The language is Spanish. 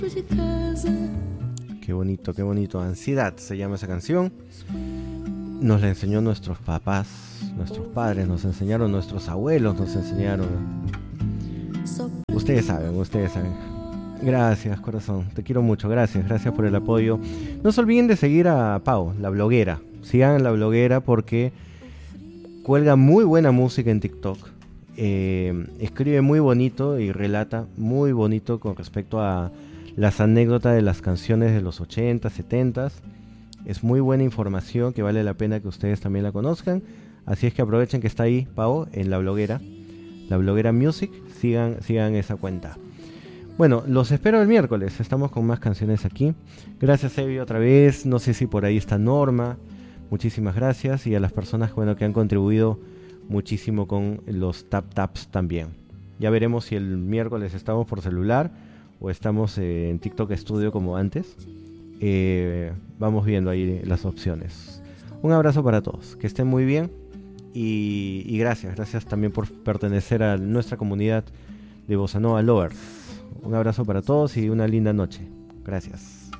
Qué bonito. Ansiedad se llama esa canción. Nos la enseñó nuestros papás, nuestros padres, nos enseñaron nuestros abuelos, nos enseñaron. Ustedes saben. Gracias, corazón, te quiero mucho, gracias por el apoyo. No se olviden de seguir a Pau, la bloguera. Sigan la bloguera porque cuelga muy buena música en TikTok. Escribe muy bonito y relata muy bonito con respecto a las anécdotas de las canciones de los 80, 70. Es muy buena información que vale la pena que ustedes también la conozcan. Así es que aprovechen que está ahí Pau en la bloguera Music. Sigan esa cuenta. Bueno, los espero el miércoles. Estamos con más canciones aquí. Gracias, Evi, otra vez. No sé si por ahí está Norma. Muchísimas gracias. Y a las personas que han contribuido muchísimo con los taps también. Ya veremos si el miércoles estamos por celular o estamos en TikTok Studio como antes. Vamos viendo ahí las opciones. Un abrazo para todos. Que estén muy bien. Y gracias también por pertenecer a nuestra comunidad de Bossa Nova Lovers. Un abrazo para todos y una linda noche. Gracias.